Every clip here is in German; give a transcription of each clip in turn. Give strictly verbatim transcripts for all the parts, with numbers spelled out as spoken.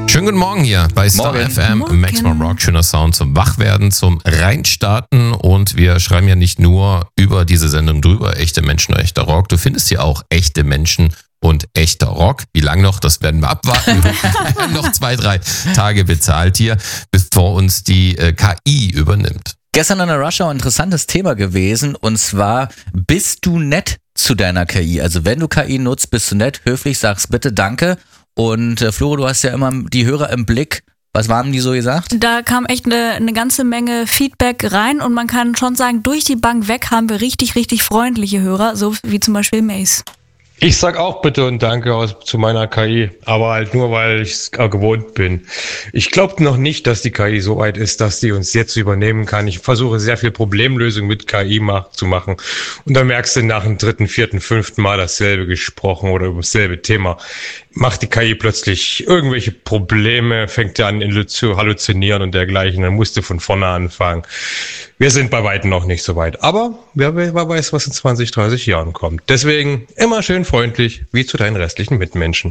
Schönen guten Morgen hier bei Star Morgen. F M, Morgen. Maximum Rock, schöner Sound zum Wachwerden, zum Reinstarten und wir schreiben ja nicht nur über diese Sendung drüber, echte Menschen und echter Rock, du findest hier auch echte Menschen und echter Rock. Wie lang noch, das werden wir abwarten. Wir haben noch zwei, drei Tage bezahlt hier, bevor uns die äh, K I übernimmt. Gestern an der Rush Hour ein interessantes Thema gewesen und zwar, bist du nett zu deiner K I? Also wenn du K I nutzt, bist du nett, höflich, sagst bitte danke. Und äh, Floro, du hast ja immer die Hörer im Blick. Was haben die so gesagt? Da kam echt eine, eine ganze Menge Feedback rein und man kann schon sagen, durch die Bank weg haben wir richtig, richtig freundliche Hörer, so wie zum Beispiel Mace. Ich sag auch bitte und danke aus, zu meiner K I, aber halt nur, weil ich es gewohnt bin. Ich glaube noch nicht, dass die K I so weit ist, dass die uns jetzt übernehmen kann. Ich versuche sehr viel Problemlösung mit K I mach, zu machen und dann merkst du nach dem dritten, vierten, fünften Mal dasselbe gesprochen oder über dasselbe Thema. Macht die K I plötzlich irgendwelche Probleme, fängt an zu halluzinieren und dergleichen, dann musst du von vorne anfangen. Wir sind bei weitem noch nicht so weit, aber wer, wer weiß, was in zwanzig, dreißig Jahren kommt. Deswegen immer schön freundlich, wie zu deinen restlichen Mitmenschen.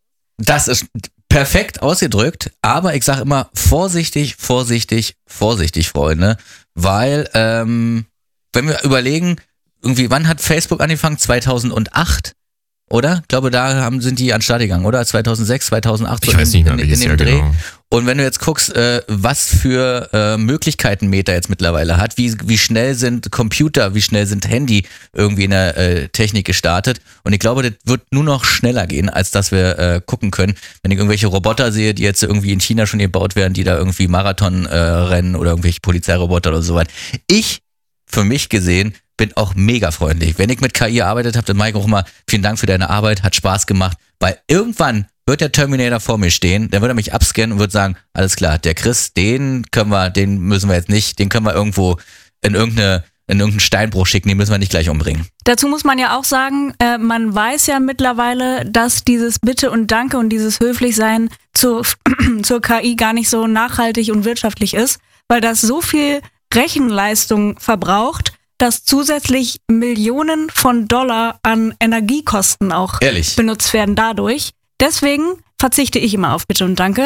Das ist perfekt ausgedrückt, aber ich sage immer vorsichtig, vorsichtig, vorsichtig, Freunde, weil ähm, wenn wir überlegen, irgendwie, wann hat Facebook angefangen? zweitausendacht? Oder? Ich glaube, da haben, sind die an den Start gegangen, oder? zweitausendsechs, zweitaunacht. Ich weiß nicht mehr, welches Jahr genau. Und wenn du jetzt guckst, äh, was für äh, Möglichkeiten Meta jetzt mittlerweile hat, wie, wie schnell sind Computer, wie schnell sind Handy irgendwie in der äh, Technik gestartet. Und ich glaube, das wird nur noch schneller gehen, als dass wir äh, gucken können. Wenn ich irgendwelche Roboter sehe, die jetzt irgendwie in China schon gebaut werden, die da irgendwie Marathon äh, rennen oder irgendwelche Polizeiroboter oder so weiter. Ich, für mich gesehen, bin auch mega freundlich. Wenn ich mit K I gearbeitet habe, dann mache ich auch immer, vielen Dank für deine Arbeit, hat Spaß gemacht, weil irgendwann wird der Terminator vor mir stehen, dann wird er mich abscannen und wird sagen, alles klar, der Chris, den können wir, den müssen wir jetzt nicht, den können wir irgendwo in irgendeine in irgendeinen Steinbruch schicken, den müssen wir nicht gleich umbringen. Dazu muss man ja auch sagen, äh, man weiß ja mittlerweile, dass dieses Bitte und Danke und dieses Höflichsein zur, zur K I gar nicht so nachhaltig und wirtschaftlich ist, weil das so viel Rechenleistung verbraucht, dass zusätzlich Millionen von Dollar an Energiekosten auch Ehrlich? benutzt werden dadurch. Deswegen verzichte ich immer auf Bitte und Danke.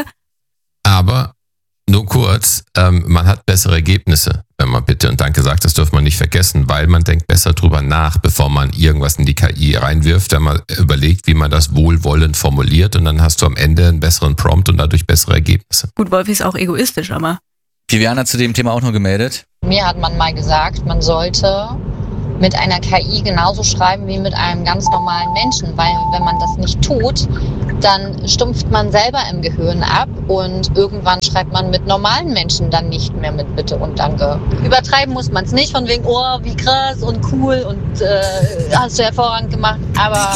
Aber nur kurz, ähm, man hat bessere Ergebnisse, wenn man Bitte und Danke sagt. Das dürfen wir nicht vergessen, weil man denkt besser drüber nach, bevor man irgendwas in die K I reinwirft, wenn man überlegt, wie man das wohlwollend formuliert und dann hast du am Ende einen besseren Prompt und dadurch bessere Ergebnisse. Gut, Wolfi ist auch egoistisch, aber... Viviana hat zu dem Thema auch noch gemeldet. Mir hat man mal gesagt, man sollte mit einer K I genauso schreiben wie mit einem ganz normalen Menschen, weil wenn man das nicht tut, dann stumpft man selber im Gehirn ab und irgendwann schreibt man mit normalen Menschen dann nicht mehr mit Bitte und Danke. Übertreiben muss man es nicht, von wegen, oh, wie krass und cool und äh, hast du hervorragend gemacht, aber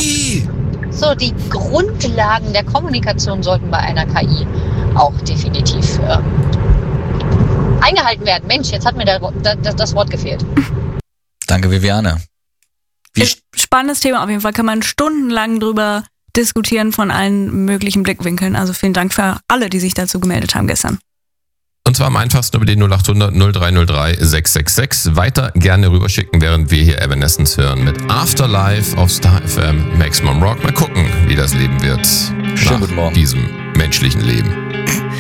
so die Grundlagen der Kommunikation sollten bei einer K I auch definitiv äh, eingehalten werden. Mensch, jetzt hat mir der, der, das Wort gefehlt. Danke, Viviane. Wie Spannendes Thema auf jeden Fall. Kann man stundenlang drüber diskutieren von allen möglichen Blickwinkeln. Also vielen Dank für alle, die sich dazu gemeldet haben gestern. Und zwar am einfachsten über den null acht hundert null drei null drei sechs sechs sechs. Weiter gerne rüberschicken, während wir hier Evanescence hören mit Afterlife auf Star F M Maximum Rock. Mal gucken, wie das Leben wird Schönen nach guten Morgen. diesem menschlichen Leben.